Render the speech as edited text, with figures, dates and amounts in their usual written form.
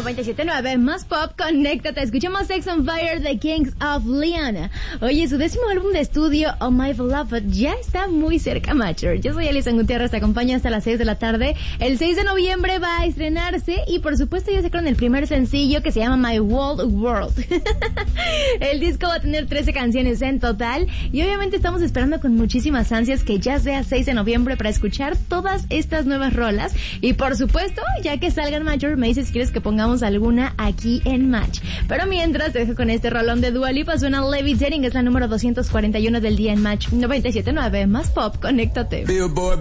97.9 más pop, conéctate. Escuchamos Sex on Fire de Kings of Leon. Oye, su 10º álbum de estudio, Oh My Beloved, ya está muy cerca, macho. Yo soy Alison Gutiérrez, te acompaño hasta las 6 de la tarde. El 6 de noviembre va a estrenarse y por supuesto ya sacaron el primer sencillo que se llama My World. El disco va a tener 13 canciones en total y obviamente estamos esperando con muchísimas ansias que ya sea 6 de noviembre para escuchar todas estas nuevas rolas. Y por supuesto, ya que salgan, macho, me dices si quieres que pongamos alguna aquí en Match. Pero mientras te dejo con este rolón de Dua Lipa, suena Levitating, es la número 241 del día en Match 97.9 más pop, conéctate.